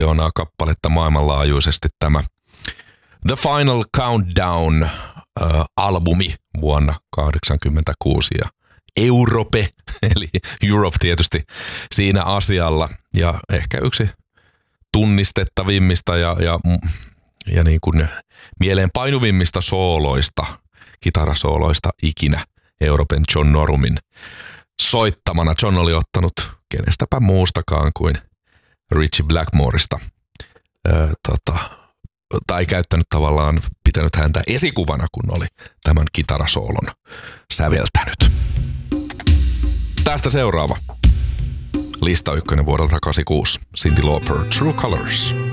miljoonaa kappaletta maailmanlaajuisesti tämä The Final Countdown-albumi vuonna 1986 ja Europe, eli Europe tietysti siinä asialla ja ehkä yksi tunnistettavimmista ja niin kuin mieleen painuvimmista sooloista, kitarasooloista ikinä Europen John Norumin soittamana. John oli ottanut kenestäpä muustakaan kuin Ritchie Blackmoresta tai käyttänyt tavallaan, pitänyt häntä esikuvana, kun oli tämän kitarasoolon säveltänyt. Tästä seuraava. Lista 1 vuodelta 86. Cyndi Lauper, True Colors.